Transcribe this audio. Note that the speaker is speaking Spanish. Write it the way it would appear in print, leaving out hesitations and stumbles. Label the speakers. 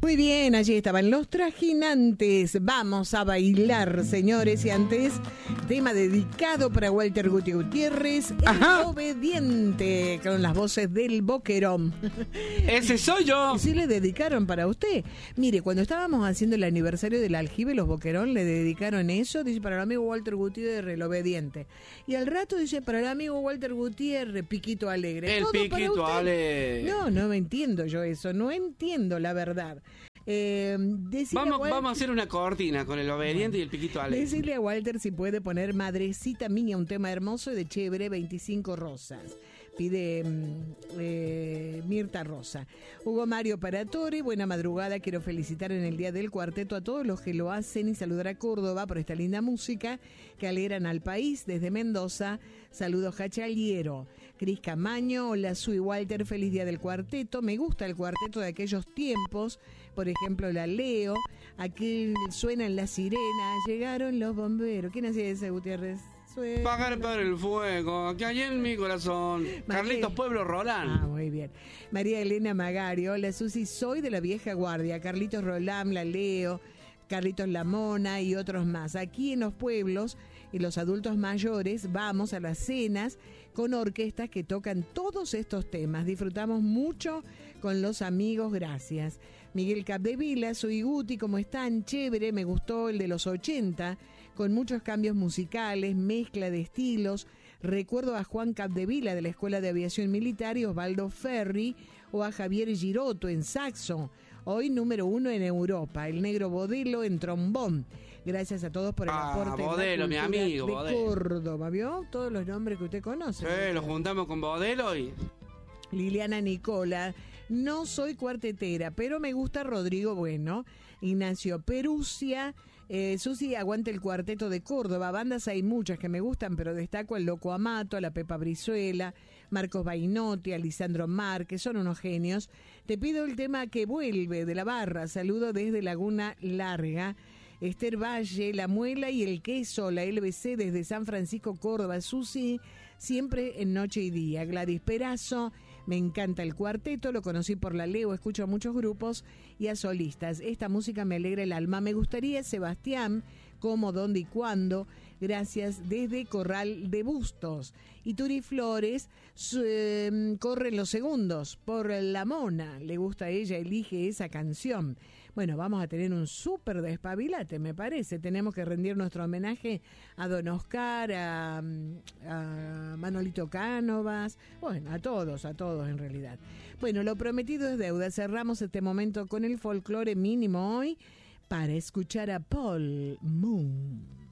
Speaker 1: Muy bien, allí estaban los Trajinantes. Vamos a bailar, señores. Y antes, tema dedicado para Walter Guti Gutiérrez, El Obediente, con las voces del Boquerón.
Speaker 2: ¡Ese soy yo!
Speaker 1: Y sí le dedicaron para usted. Mire, cuando estábamos haciendo el aniversario del aljibe, los Boquerón le dedicaron eso. Dice, para el amigo Walter Gutiérrez, El Obediente. Y al rato dice, para el amigo Walter Gutiérrez, Piquito Alegre.
Speaker 2: El
Speaker 1: ¿Todo
Speaker 2: Piquito Alegre.
Speaker 1: No me entiendo yo eso. No entiendo la verdad.
Speaker 2: Vamos a hacer una cortina con El Obediente y el Piquito Alegre.
Speaker 1: Decirle a Walter si puede poner Madrecita Mía, un tema hermoso de Chévere, 25 rosas. Pide Mirta Rosa. Hugo Mario Paratore, buena madrugada. Quiero felicitar en el Día del Cuarteto a todos los que lo hacen y saludar a Córdoba por esta linda música que alegran al país. Desde Mendoza, saludos Jachaliero. Cris Camaño, hola, soy Walter, feliz Día del Cuarteto. Me gusta el cuarteto de aquellos tiempos, por ejemplo, la Leo. Aquí suenan las sirenas, llegaron los bomberos. ¿Quién hacía ese, Gutiérrez?
Speaker 2: Pagar por el fuego, que hay en mi corazón. Carlitos Pueblo Roland.
Speaker 1: Ah, muy bien. María Elena Magario, hola Susi, soy de la vieja guardia. Carlitos Roland, la Leo, Carlitos La Mona y otros más. Aquí en los pueblos y los adultos mayores vamos a las cenas con orquestas que tocan todos estos temas. Disfrutamos mucho con los amigos, gracias. Miguel Capdevila, soy Guti, ¿cómo están? Chévere, me gustó el de los 80, con muchos cambios musicales, mezcla de estilos. Recuerdo a Juan Capdevila de la Escuela de Aviación Militar y Osvaldo Ferri, o a Javier Giroto en saxo, hoy número 1 en Europa, el negro Bodelo en trombón. Gracias a todos por el aporte.
Speaker 2: Bodelo, mi amigo,
Speaker 1: de
Speaker 2: Bodelo.
Speaker 1: Córdoba, ¿vio? Todos los nombres que usted conoce.
Speaker 2: Sí, lo juntamos con Bodelo y...
Speaker 1: Liliana Nicola, no soy cuartetera, pero me gusta Rodrigo Bueno, Ignacio Perusia, Susi, aguante el cuarteto de Córdoba. Bandas hay muchas que me gustan, pero destaco al Loco Amato, a la Pepa Brizuela, Marcos Bainotti, a Lisandro Márquez, son unos genios. Te pido el tema Que Vuelve de La Barra, saludo desde Laguna Larga. Esther Valle, La Muela y el Queso, la LBC desde San Francisco, Córdoba. Susi, siempre en Noche y Día. Gladys Perazo, me encanta el cuarteto, lo conocí por la Leo, escucho a muchos grupos y a solistas. Esta música me alegra el alma. Me gustaría Sebastián, Cómo, Dónde y Cuándo. Gracias, desde Corral de Bustos. Y Turi Flores, corren los segundos por La Mona. Le gusta a ella, elige esa canción. Bueno, vamos a tener un súper despabilate, me parece. Tenemos que rendir nuestro homenaje a Don Oscar, a Manolito Cánovas, bueno, a todos en realidad. Bueno, lo prometido es deuda. Cerramos este momento con el folclore mínimo hoy para escuchar a Paul Moon.